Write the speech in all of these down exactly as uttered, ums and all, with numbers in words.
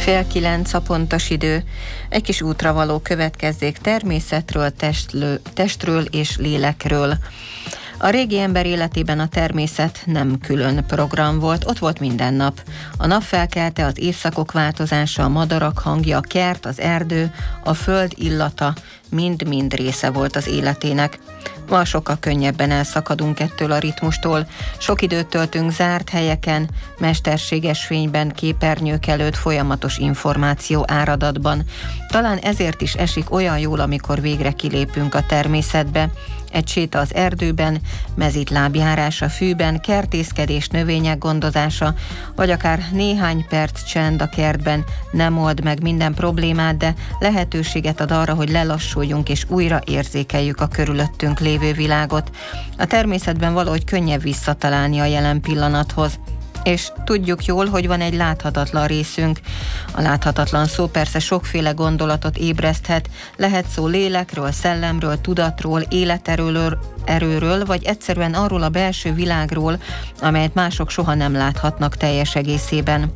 Fél kilenc a pontos idő. Egy kis útra való következzék természetről, testlő, testről és lélekről. A régi ember életében a természet nem külön program volt, ott volt minden nap. A nap felkelte, az évszakok változása, a madarak hangja, a kert, az erdő, a föld illata, mind-mind része volt az életének. Ma sokkal könnyebben elszakadunk ettől a ritmustól. Sok időt töltünk zárt helyeken, mesterséges fényben, képernyők előtt, folyamatos információ áradatban. Talán ezért is esik olyan jól, amikor végre kilépünk a természetbe. Egy séta az erdőben, mezitlábjárás a fűben, kertészkedés, növények gondozása, vagy akár néhány perc csend a kertben nem old meg minden problémát, de lehetőséget ad arra, hogy lelassuljunk és újra érzékeljük a körülöttünk lévő világot. A természetben valahogy könnyebb visszatalálni a jelen pillanathoz. És tudjuk jól, hogy van egy láthatatlan részünk. A láthatatlan szó persze sokféle gondolatot ébreszthet, lehet szó lélekről, szellemről, tudatról, életerőről, erőről, vagy egyszerűen arról a belső világról, amelyet mások soha nem láthatnak teljes egészében.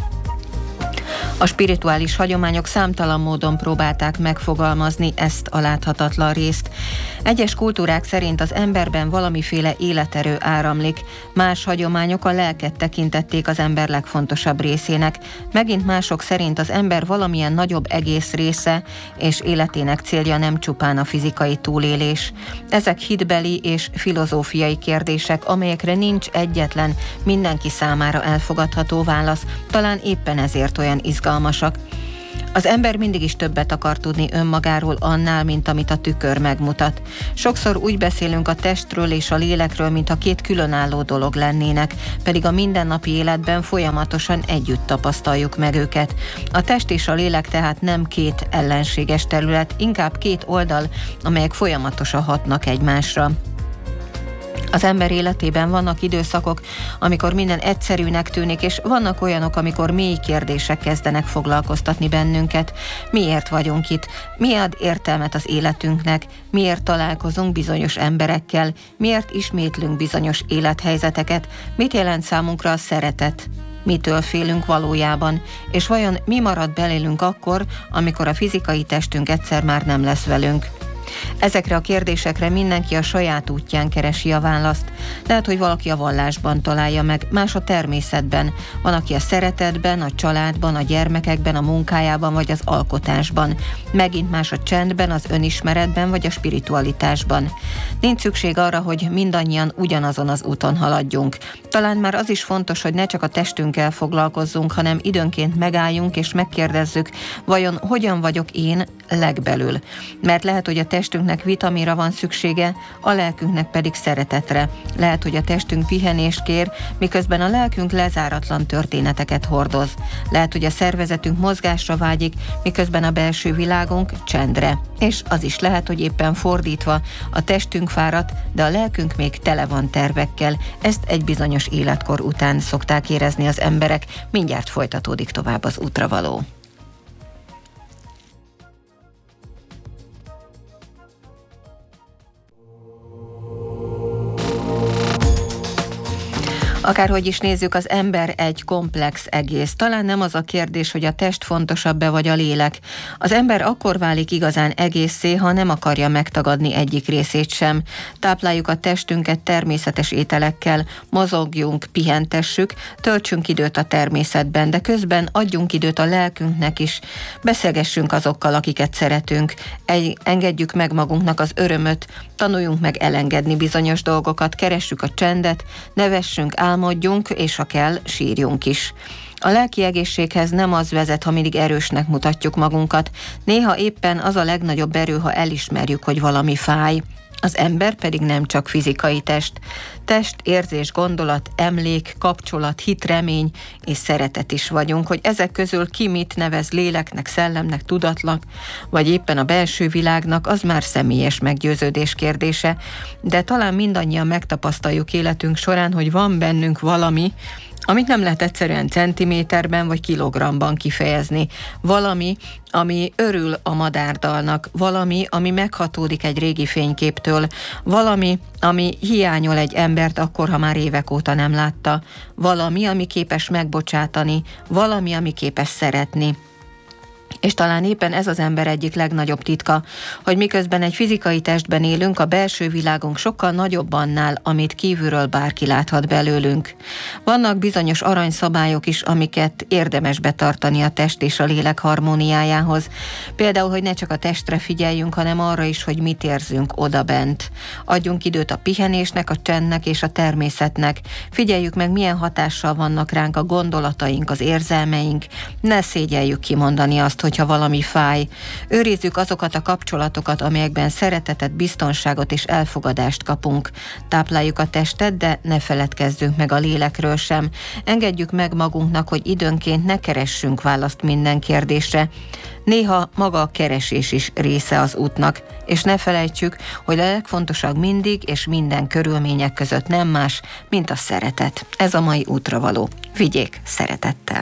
A spirituális hagyományok számtalan módon próbálták megfogalmazni ezt a láthatatlan részt. Egyes kultúrák szerint az emberben valamiféle életerő áramlik, más hagyományok a lelket tekintették az ember legfontosabb részének, megint mások szerint az ember valamilyen nagyobb egész része, és életének célja nem csupán a fizikai túlélés. Ezek hitbeli és filozófiai kérdések, amelyekre nincs egyetlen, mindenki számára elfogadható válasz, talán éppen ezért olyan izgalmasak. Az ember mindig is többet akar tudni önmagáról annál, mint amit a tükör megmutat. Sokszor úgy beszélünk a testről és a lélekről, mintha két különálló dolog lennének, pedig a mindennapi életben folyamatosan együtt tapasztaljuk meg őket. A test és a lélek tehát nem két ellenséges terület, inkább két oldal, amelyek folyamatosan hatnak egymásra. Az ember életében vannak időszakok, amikor minden egyszerűnek tűnik, és vannak olyanok, amikor mély kérdések kezdenek foglalkoztatni bennünket. Miért vagyunk itt? Mi ad értelmet az életünknek? Miért találkozunk bizonyos emberekkel? Miért ismétlünk bizonyos élethelyzeteket? Mit jelent számunkra a szeretet? Mitől félünk valójában? És vajon mi marad belőlünk akkor, amikor a fizikai testünk egyszer már nem lesz velünk? Ezekre a kérdésekre mindenki a saját útján keresi a választ. Lehet, hogy valaki a vallásban találja meg, más a természetben. Van, aki a szeretetben, a családban, a gyermekekben, a munkájában vagy az alkotásban. Megint más a csendben, az önismeretben vagy a spiritualitásban. Nincs szükség arra, hogy mindannyian ugyanazon az úton haladjunk. Talán már az is fontos, hogy ne csak a testünkkel foglalkozzunk, hanem időnként megálljunk és megkérdezzük, vajon hogyan vagyok én legbelül. Mert lehet, hogy a testünknek vitaminra van szüksége, a lelkünknek pedig szeretetre. Lehet, hogy a testünk pihenést kér, miközben a lelkünk lezáratlan történeteket hordoz. Lehet, hogy a szervezetünk mozgásra vágyik, miközben a belső világunk csendre. És az is lehet, hogy éppen fordítva, a testünk fáradt, de a lelkünk még tele van tervekkel. Ezt egy bizonyos életkor után szokták érezni az emberek. Mindjárt folytatódik tovább az útravaló. Akárhogy is nézzük, az ember egy komplex egész. Talán nem az a kérdés, hogy a test fontosabb-e vagy a lélek. Az ember akkor válik igazán egészé, ha nem akarja megtagadni egyik részét sem. Tápláljuk a testünket természetes ételekkel, mozogjunk, pihentessük, töltsünk időt a természetben, de közben adjunk időt a lelkünknek is. Beszélgessünk azokkal, akiket szeretünk. Engedjük meg magunknak az örömöt, tanuljunk meg elengedni bizonyos dolgokat, keressük a csendet, nevessünk, álmodjunk, és ha kell, sírjunk is. A lelki egészséghez nem az vezet, ha mindig erősnek mutatjuk magunkat. Néha éppen az a legnagyobb erő, ha elismerjük, hogy valami fáj. Az ember pedig nem csak fizikai test. Test, érzés, gondolat, emlék, kapcsolat, hit, remény és szeretet is vagyunk, hogy ezek közül ki mit nevez léleknek, szellemnek, tudatnak, vagy éppen a belső világnak, az már személyes meggyőződés kérdése, de talán mindannyian megtapasztaljuk életünk során, hogy van bennünk valami, amit nem lehet egyszerűen centiméterben vagy kilogramban kifejezni. Valami, ami örül a madárdalnak, valami, ami meghatódik egy régi fényképtől, valami, ami hiányol egy embert akkor, ha már évek óta nem látta, valami, ami képes megbocsátani, valami, ami képes szeretni. És talán éppen ez az ember egyik legnagyobb titka, hogy miközben egy fizikai testben élünk, a belső világunk sokkal nagyobb annál, amit kívülről bárki láthat belőlünk. Vannak bizonyos aranyszabályok is, amiket érdemes betartani a test és a lélek harmóniájához. Például, hogy ne csak a testre figyeljünk, hanem arra is, hogy mit érzünk odabent. Adjunk időt a pihenésnek, a csendnek és a természetnek. Figyeljük meg, milyen hatással vannak ránk a gondolataink, az érzelmeink. Ne szégyeljük kimondani azt, hogyha valami fáj. Őrizzük azokat a kapcsolatokat, amelyekben szeretetet, biztonságot és elfogadást kapunk. Tápláljuk a testet, de ne feledkezzünk meg a lélekről sem. Engedjük meg magunknak, hogy időnként ne keressünk választ minden kérdésre. Néha maga a keresés is része az útnak, és ne felejtsük, hogy a legfontosabb mindig és minden körülmények között nem más, mint a szeretet. Ez a mai útravaló. Vigyék szeretettel!